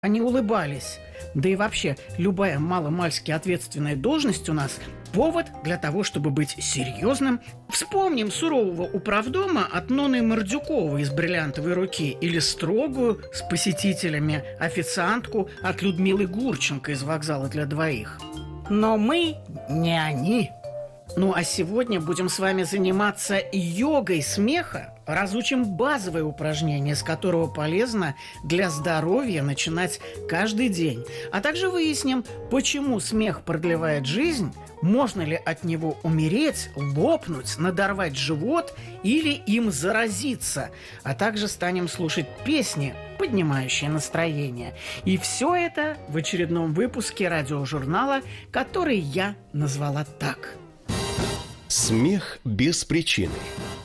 Они улыбались. Да и вообще, любая маломальски ответственная должность у нас – повод для того, чтобы быть серьезным. Вспомним сурового управдома от Ноны Мордюковой из «Бриллиантовой руки» или строгую с посетителями официантку от Людмилы Гурченко из «Вокзала для двоих». Но мы не они. Ну а сегодня будем с вами заниматься йогой смеха. Разучим базовое упражнение, с которого полезно для здоровья начинать каждый день. А также выясним, почему смех продлевает жизнь, можно ли от него умереть, лопнуть, надорвать живот или им заразиться. А также станем слушать песни, поднимающие настроение. И все это в очередном выпуске радиожурнала, который я назвала так. Смех без причины.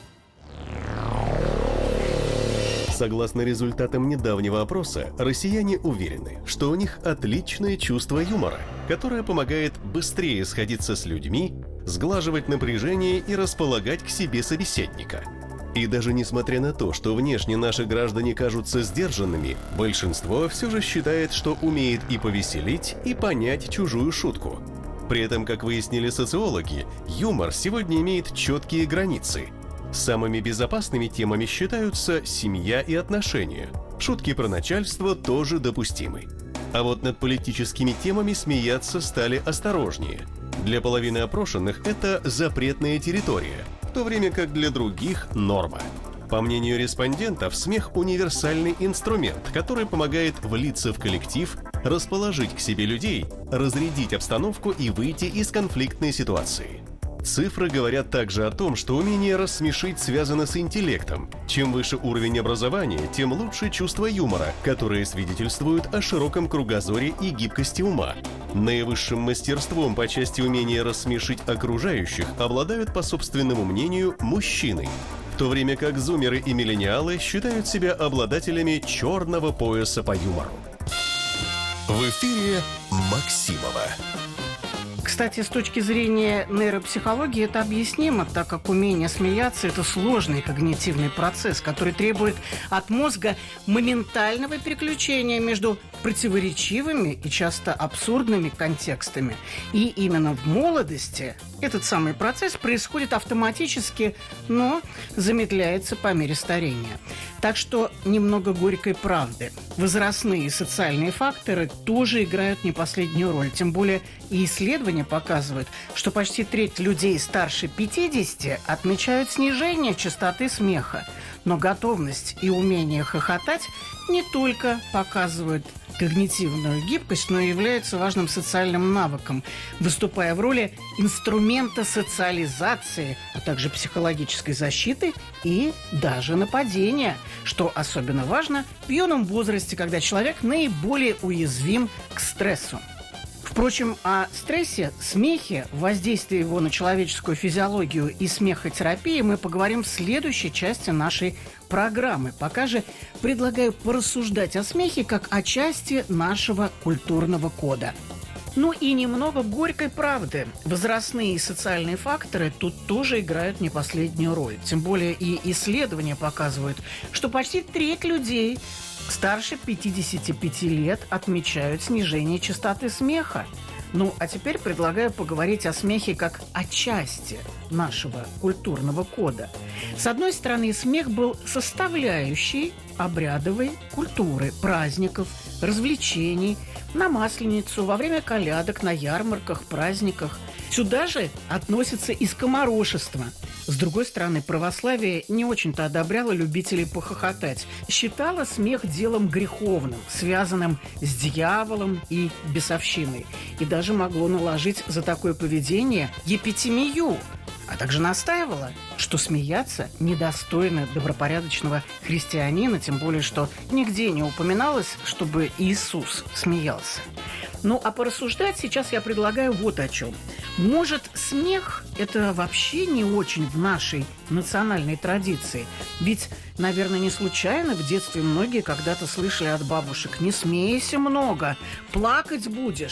Согласно результатам недавнего опроса, россияне уверены, что у них отличное чувство юмора, которое помогает быстрее сходиться с людьми, сглаживать напряжение и располагать к себе собеседника. И даже несмотря на то, что внешне наши граждане кажутся сдержанными, большинство все же считает, что умеет и повеселить, и понять чужую шутку. При этом, как выяснили социологи, юмор сегодня имеет четкие границы. Самыми безопасными темами считаются семья и отношения. Шутки про начальство тоже допустимы. А вот над политическими темами смеяться стали осторожнее. Для половины опрошенных это запретная территория, в то время как для других – норма. По мнению респондентов, смех – универсальный инструмент, который помогает влиться в коллектив, расположить к себе людей, разрядить обстановку и выйти из конфликтной ситуации. Цифры говорят также о том, что умение рассмешить связано с интеллектом. Чем выше уровень образования, тем лучше чувство юмора, которое свидетельствует о широком кругозоре и гибкости ума. Наивысшим мастерством по части умения рассмешить окружающих обладают, по собственному мнению, мужчины, в то время как зумеры и миллениалы считают себя обладателями черного пояса по юмору. В эфире Максимова. Кстати, с точки зрения нейропсихологии это объяснимо, так как умение смеяться – это сложный когнитивный процесс, который требует от мозга моментального переключения между противоречивыми и часто абсурдными контекстами. И именно в молодости этот самый процесс происходит автоматически, но замедляется по мере старения. Так что немного горькой правды. Возрастные и социальные факторы тоже играют не последнюю роль. Тем более и исследования показывают, что почти треть людей старше 50 отмечают снижение частоты смеха. Но готовность и умение хохотать не только показывают когнитивную гибкость, но и являются важным социальным навыком, выступая в роли инструмента социализации, а также психологической защиты и даже нападения, что особенно важно в юном возрасте, когда человек наиболее уязвим к стрессу. Впрочем, о стрессе, смехе, воздействии его на человеческую физиологию и смехотерапии мы поговорим в следующей части нашей программы. Пока же предлагаю порассуждать о смехе как о части нашего культурного кода. Ну и немного горькой правды. Возрастные и социальные факторы тут тоже играют не последнюю роль. Тем более и исследования показывают, что почти треть людей старше 55 лет отмечают снижение частоты смеха. Ну, а теперь предлагаю поговорить о смехе как о части нашего культурного кода. С одной стороны, смех был составляющей обрядовой культуры, праздников, развлечений, на Масленицу, во время колядок, на ярмарках, праздниках. Сюда же относится и скоморошество. С другой стороны, православие не очень-то одобряло любителей похохотать. Считало смех делом греховным, связанным с дьяволом и бесовщиной. И даже могло наложить за такое поведение епитемию. А также настаивала, что смеяться недостойно добропорядочного христианина, тем более, что нигде не упоминалось, чтобы Иисус смеялся. Ну, а порассуждать сейчас я предлагаю вот о чем. Может, смех – это вообще не очень в нашей национальной традиции? Ведь, наверное, не случайно в детстве многие когда-то слышали от бабушек: «Не смейся много, плакать будешь».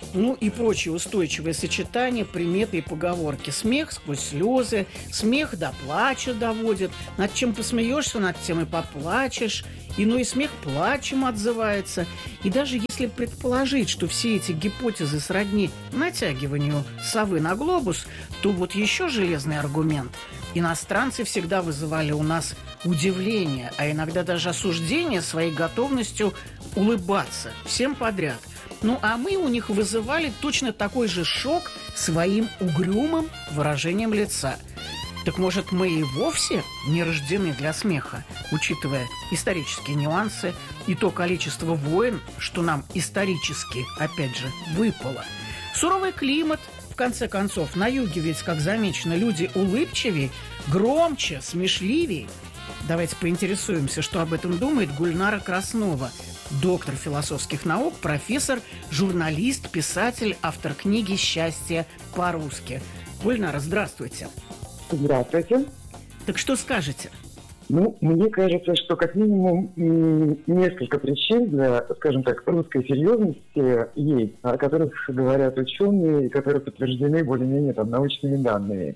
Ну и прочие устойчивые сочетания, приметы и поговорки. Смех сквозь слезы, смех до плача доводит. Над чем посмеешься, над тем и поплачешь. Иной смех плачем отзывается. И даже если предположить, что все эти гипотезы сродни натягиванию совы на глобус, то вот еще железный аргумент. Иностранцы всегда вызывали у нас удивление, а иногда даже осуждение своей готовностью улыбаться всем подряд. Ну, а мы у них вызывали точно такой же шок своим угрюмым выражением лица. Так может, мы и вовсе не рождены для смеха, учитывая исторические нюансы и то количество войн, что нам исторически, опять же, выпало. Суровый климат, в конце концов, на юге ведь, как замечено, люди улыбчивее, громче, смешливее. Давайте поинтересуемся, что об этом думает Гульнара Краснова, доктор философских наук, профессор, журналист, писатель, автор книги «Счастье по-русски». Гульнара, здравствуйте. Здравствуйте. Так что скажете? Ну, мне кажется, что как минимум несколько причин для, скажем так, русской серьезности есть, о которых говорят ученые и которые подтверждены более-менее научными данными.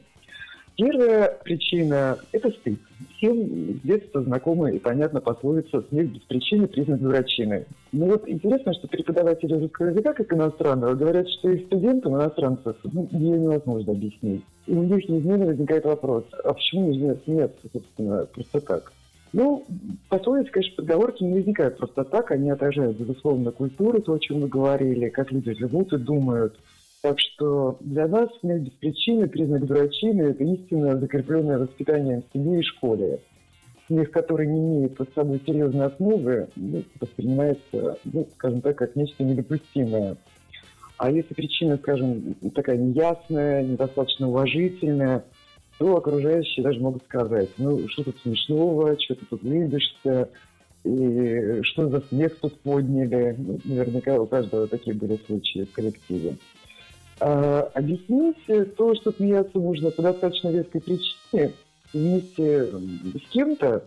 Первая причина – это стыд. Всем с детства знакома и понятна пословица «смех без причины – признак дурачины». Но вот интересно, что преподаватели русского языка, как иностранного, говорят, что и студентам иностранцев ее невозможно объяснить. И у них неизменно возникает вопрос, а почему нельзя смеяться, собственно, просто так? Ну, пословицы, конечно, подговорки не возникают просто так, они отражают, безусловно, культуру, то, о чем мы говорили, как люди живут и думают. Так что для нас смех без причины, признак дурачины – это истинно закрепленное воспитанием в семье и школе. Смех, который не имеет под собой серьезной основы, воспринимается, скажем так, как нечто недопустимое. А если причина, скажем, такая неясная, недостаточно уважительная, то окружающие даже могут сказать, что тут смешного, что ты тут улыбишься, и что за смех тут подняли. Наверняка у каждого такие были случаи в коллективе. Объяснить то, что смеяться можно по достаточно веской причине вместе с кем-то,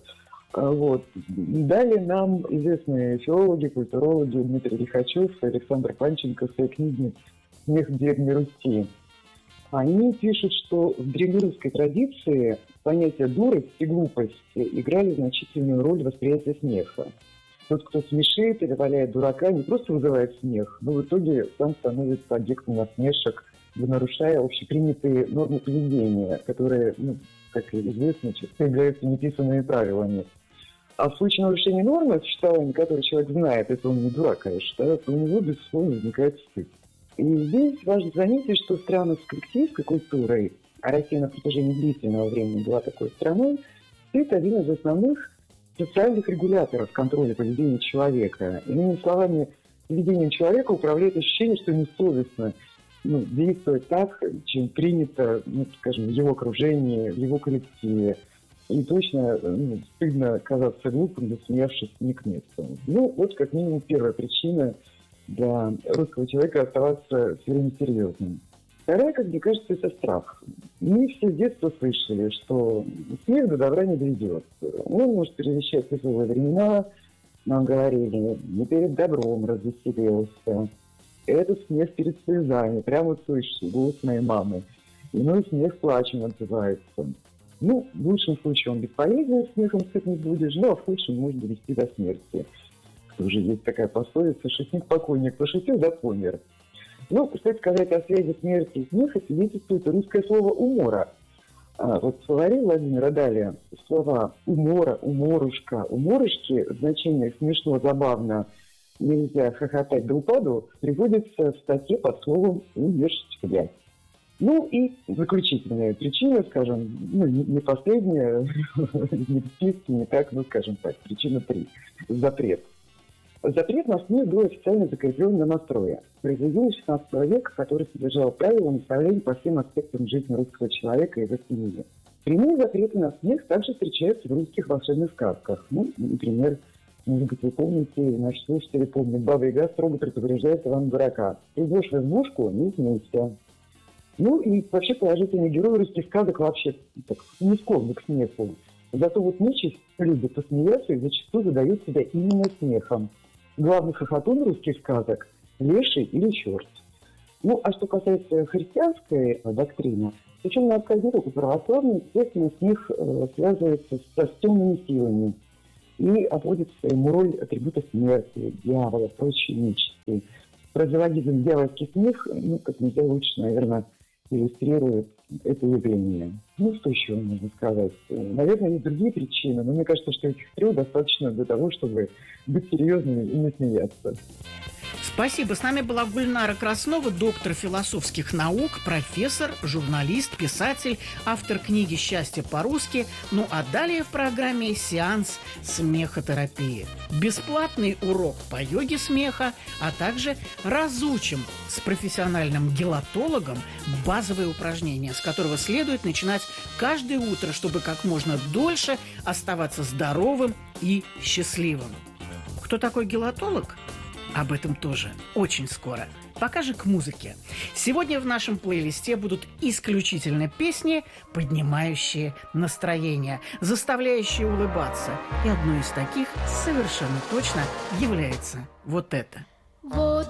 дали нам известные филологи, культурологи Дмитрий Лихачев и Александр Панченко в своей книге «Смех в Древней Руси». Они пишут, что в древнерусской традиции понятия дурость и глупость играли значительную роль в восприятии смеха. Тот, кто смешит или валяет дурака, не просто вызывает смех, но в итоге сам становится объектом насмешек, нарушая общепринятые нормы поведения, которые, как известно, часто являются неписанными правилами. А в случае нарушения нормы, существования которой человек знает, это он не дурак, конечно, то у него, безусловно, возникает стыд. И здесь важно заметить, что страны с коллективской культурой, а Россия на протяжении длительного времени была такой страной, стыд – один из основных социальных регуляторов контроля поведения человека. Иными словами, поведением человека управляет ощущение, что ему совестно действовать так, чем принято, скажем, в его окружении, в его коллективе. И точно стыдно казаться глупым, засмеявшись не к месту. Вот как минимум первая причина для русского человека оставаться все время серьезным. Вторая, как мне кажется, это страх. Мы все с детства слышали, что смех до добра не доведет. Он может перевещать тяжелые времена. Нам говорили, не перед добром развеселился. Это смех перед слезами. Прямо слышишь голос моей мамы. Иной смех плачем отзывается. В лучшем случае он бесполезен, смехом стыд не будешь, а в худшем может довести до смерти. Тоже есть такая пословица, шутник-покойник пошутил, да помер. Кстати сказать, о связи смерти и смеха свидетельствует русское слово «умора». В словаре Владимира Даля слова «умора», «уморушка», «уморушки» в значениях «смешно», «забавно», «нельзя хохотать до упаду» приводится в статье под словом «умерщвлять». И заключительная причина, скажем, не последняя, не в списке, не так, скажем так, причина 3 – запрет. Запрет на смех был официально закреплен на настрое, произведенный в XVI веке, который содержал правила наставлений по всем аспектам жизни русского человека и его семьи. Прямые запреты на смех также встречаются в русских волшебных сказках. Например, может быть, вы помните, наши слушатели помнят, Баба-Яга строго предупреждает Ивана Дурака: «Придешь в избушку, не смейся». И вообще положительные герои русских сказок вообще не склонны к смеху. Зато нечисть любит посмеяться и зачастую выдает себя именно смехом. Главный хохотун русских сказок – леший или черт. Ну, а что касается христианской доктрины, причем надо сказать, у православных, естественно, смех связывается с темными силами и отводит ему роль атрибута смерти, дьявола, прочей нечисти. Про зоологизм дьявольский смех, как нельзя лучше, наверное, иллюстрирует это явление. Ну, что еще можно сказать? Наверное, есть другие причины, но мне кажется, что этих трех достаточно для того, чтобы быть серьезными и не смеяться. Спасибо. С нами была Гульнара Краснова, доктор философских наук, профессор, журналист, писатель, автор книги «Счастье по-русски». Ну а далее в программе сеанс смехотерапии. Бесплатный урок по йоге смеха, а также разучим с профессиональным гелатологом базовые упражнения, с которого следует начинать каждое утро, чтобы как можно дольше оставаться здоровым и счастливым. Кто такой гелатолог? Об этом тоже очень скоро. Пока же к музыке. Сегодня в нашем плейлисте будут исключительно песни, поднимающие настроение, заставляющие улыбаться. И одной из таких совершенно точно является вот это.